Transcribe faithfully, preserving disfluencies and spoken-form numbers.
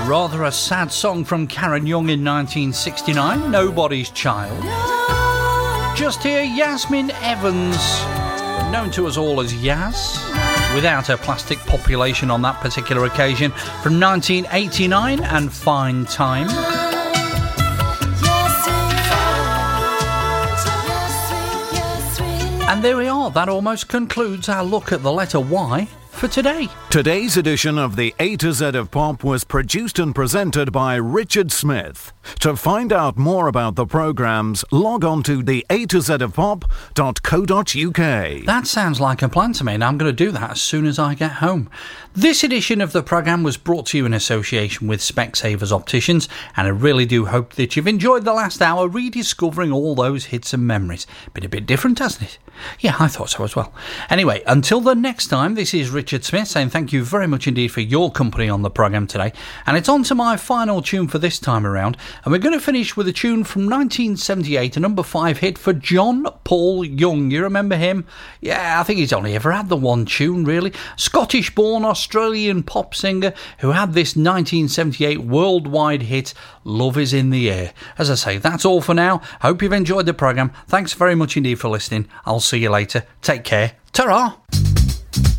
Rather a sad song from Karen Young in nineteen sixty-nine, Nobody's Child. Just here, Yasmin Evans, known to us all as Yaz, without her plastic population on that particular occasion, from nineteen eighty-nine, and Fine Time. And there we are, that almost concludes our look at the letter Y for today. Today's edition of the A to Z of Pop was produced and presented by Richard Smith. To find out more about the programmes, log on to the A to Z of Pop dot co dot uk. That sounds like a plan to me, and I'm going to do that as soon as I get home. This edition of the programme was brought to you in association with Specsavers Opticians, and I really do hope that you've enjoyed the last hour rediscovering all those hits and memories. Been a bit different, hasn't it? Yeah, I thought so as well. Anyway, until the next time, this is Richard Smith saying thank you very much indeed for your company on the programme today. And it's on to my final tune for this time around. And we're going to finish with a tune from nineteen seventy-eight, a number five hit for John Paul Young. You remember him? Yeah, I think he's only ever had the one tune, really. Scottish-born Australian pop singer who had this nineteen seventy-eight worldwide hit, Love Is In The Air. As I say, that's all for now. Hope you've enjoyed the programme. Thanks very much indeed for listening. I'll see you later. Take care. Ta-ra!